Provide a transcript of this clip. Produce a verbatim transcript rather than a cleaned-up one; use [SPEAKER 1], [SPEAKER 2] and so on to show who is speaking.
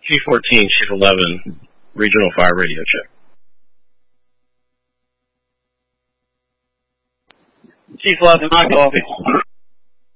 [SPEAKER 1] Chief fourteen, Chief eleven, Regional Fire Radio check.
[SPEAKER 2] Chief eleven, my copy.